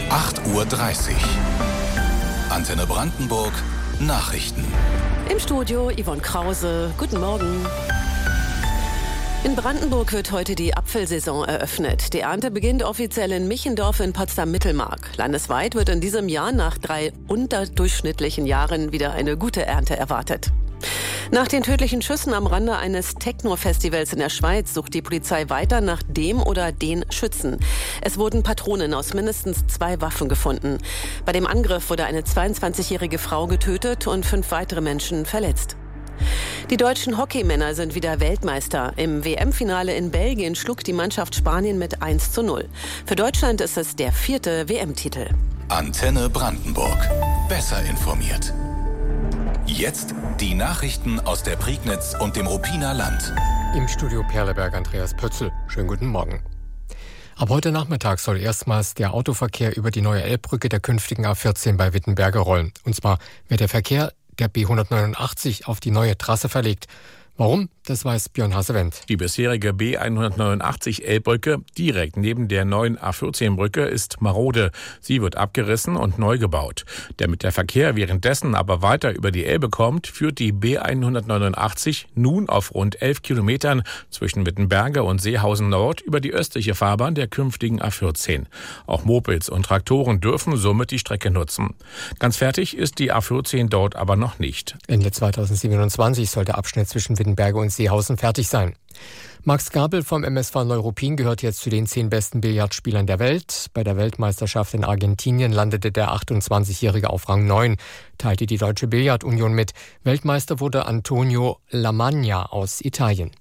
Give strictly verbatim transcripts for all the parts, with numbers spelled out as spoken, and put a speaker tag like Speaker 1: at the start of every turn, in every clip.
Speaker 1: acht Uhr dreißig. Antenne Brandenburg Nachrichten.
Speaker 2: Im Studio Yvonne Krause. Guten Morgen. In Brandenburg wird heute die Apfelsaison eröffnet. Die Ernte beginnt offiziell in Michendorf in Potsdam-Mittelmark. Landesweit wird in diesem Jahr nach drei unterdurchschnittlichen Jahren wieder eine gute Ernte erwartet. Nach den tödlichen Schüssen am Rande eines Techno-Festivals in der Schweiz sucht die Polizei weiter nach dem oder den Schützen. Es wurden Patronen aus mindestens zwei Waffen gefunden. Bei dem Angriff wurde eine zweiundzwanzigjährige Frau getötet und fünf weitere Menschen verletzt. Die deutschen Hockeymänner sind wieder Weltmeister. Im W M-Finale in Belgien schlug die Mannschaft Spanien mit eins zu null. Für Deutschland ist es der vierte W M-Titel.
Speaker 1: Antenne Brandenburg. Besser informiert. Jetzt die Nachrichten aus der Prignitz und dem Ruppiner Land.
Speaker 3: Im Studio Perleberg Andreas Pötzl. Schönen guten Morgen. Ab heute Nachmittag soll erstmals der Autoverkehr über die neue Elbbrücke der künftigen A vierzehn bei Wittenberge rollen. Und zwar wird der Verkehr der B hundertneunundachtzig auf die neue Trasse verlegt. Warum? Das weiß Björn Hasewendt.
Speaker 4: Die bisherige B hundertneunundachtzig Elbbrücke direkt neben der neuen A vierzehn Brücke ist marode. Sie wird abgerissen und neu gebaut. Damit der Verkehr währenddessen aber weiter über die Elbe kommt, führt die B hundertneunundachtzig nun auf rund elf Kilometern zwischen Wittenberge und Seehausen Nord über die östliche Fahrbahn der künftigen A vierzehn. Auch Mopeds und Traktoren dürfen somit die Strecke nutzen. Ganz fertig ist die A vierzehn dort aber noch nicht.
Speaker 3: Ende zweitausendsiebenundzwanzig soll der Abschnitt zwischen Wittenberge und Seehausen fertig sein. Max Gabel vom M S V Neuruppin gehört jetzt zu den zehn besten Billardspielern der Welt. Bei der Weltmeisterschaft in Argentinien landete der achtundzwanzigjährige auf Rang neun, teilte die Deutsche Billardunion mit. Weltmeister wurde Antonio Lamagna aus Italien.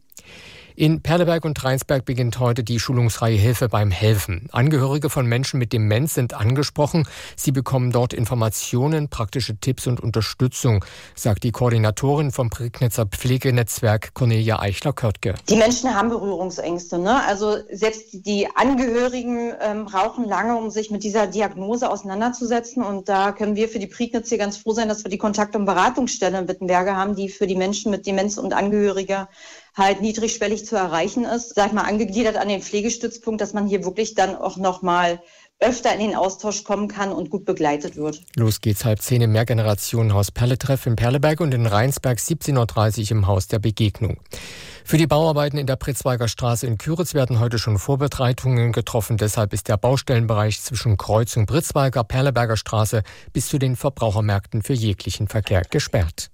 Speaker 3: In Perleberg und Rheinsberg beginnt heute die Schulungsreihe Hilfe beim Helfen. Angehörige von Menschen mit Demenz sind angesprochen. Sie bekommen dort Informationen, praktische Tipps und Unterstützung, sagt die Koordinatorin vom Prignitzer Pflegenetzwerk Cornelia Eichler-Körtke.
Speaker 5: Die Menschen haben Berührungsängste, ne? Also selbst die Angehörigen ähm, brauchen lange, um sich mit dieser Diagnose auseinanderzusetzen. Und da können wir für die Prignitz hier ganz froh sein, dass wir die Kontakt- und Beratungsstelle in Wittenberge haben, die für die Menschen mit Demenz und Angehörige halt niedrigschwellig zu erreichen ist, sag ich mal, angegliedert an den Pflegestützpunkt, dass man hier wirklich dann auch nochmal öfter in den Austausch kommen kann und gut begleitet wird.
Speaker 3: Los geht's halb zehn im Mehrgenerationenhaus Perletreff in Perleberg und in Rheinsberg siebzehn Uhr dreißig im Haus der Begegnung. Für die Bauarbeiten in der Pritzwalker Straße in Küritz werden heute schon Vorbereitungen getroffen. Deshalb ist der Baustellenbereich zwischen Kreuzung Pritzwalker, Perleberger Straße bis zu den Verbrauchermärkten für jeglichen Verkehr gesperrt.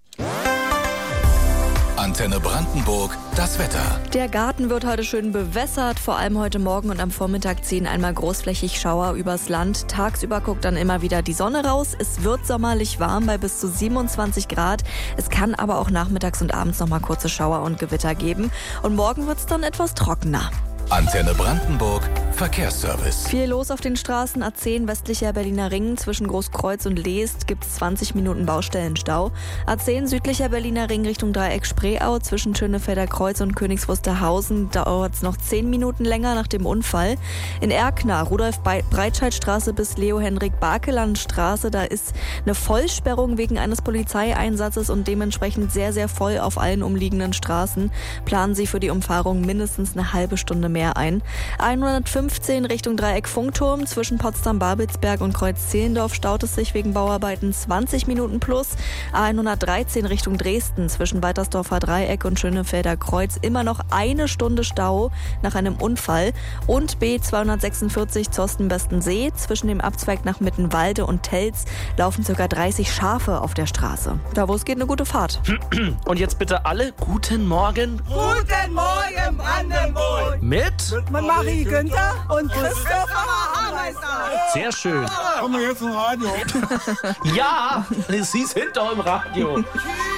Speaker 1: Antenne Brandenburg, das Wetter.
Speaker 6: Der Garten wird heute schön bewässert. Vor allem heute Morgen und am Vormittag ziehen einmal großflächig Schauer übers Land. Tagsüber guckt dann immer wieder die Sonne raus. Es wird sommerlich warm bei bis zu siebenundzwanzig Grad. Es kann aber auch nachmittags und abends noch mal kurze Schauer und Gewitter geben. Und morgen wird es dann etwas trockener.
Speaker 1: Antenne Brandenburg, Verkehrsservice.
Speaker 6: Viel los auf den Straßen. A zehn westlicher Berliner Ring zwischen Großkreuz und Leest gibt es zwanzig Minuten Baustellenstau. A zehn südlicher Berliner Ring Richtung Dreieck Spreeau zwischen Schönefelder Kreuz und Königs Wusterhausen dauert es noch zehn Minuten länger nach dem Unfall. In Erkner, Rudolf-Breitscheid-Straße bis Leo-Henrik-Bakeland-Straße, da ist eine Vollsperrung wegen eines Polizeieinsatzes und dementsprechend sehr, sehr voll auf allen umliegenden Straßen. Planen Sie für die Umfahrung mindestens eine halbe Stunde mehr ein. hundertfünfzehn Richtung Dreieck Funkturm zwischen Potsdam-Babelsberg und Kreuz-Zehlendorf staut es sich wegen Bauarbeiten zwanzig Minuten plus. A hundertdreizehn Richtung Dresden zwischen Weitersdorfer Dreieck und Schönefelder Kreuz immer noch eine Stunde Stau nach einem Unfall. Und B zweihundertsechsundvierzig Zosten-Bestensee zwischen dem Abzweig nach Mittenwalde und Telz laufen ca. dreißig Schafe auf der Straße. Da wo es geht, eine gute Fahrt.
Speaker 7: Und jetzt bitte alle guten Morgen.
Speaker 8: Guten Morgen, Brandenburg!
Speaker 7: Mit?
Speaker 8: Mit Marie Günther und Christopher Hameister.
Speaker 7: Sehr schön.
Speaker 8: Kommen wir jetzt zum Radio?
Speaker 7: Ja, sie ist hinter im Radio.
Speaker 8: Tschüss.